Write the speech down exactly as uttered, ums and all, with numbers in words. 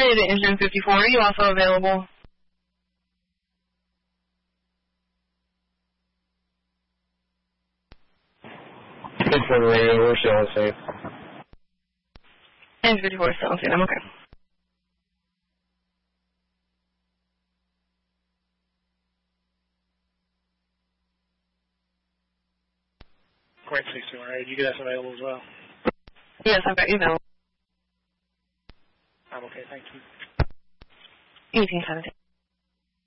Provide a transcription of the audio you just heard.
United Engine fifty-four, are you also available? fifty-four radio, we're still on scene. Engine fifty-four is still on scene, I'm okay. Great, sixty-one, all right, you get us available as well? Yes, I've got you available. I'm okay, thank you. eighteen seventeen.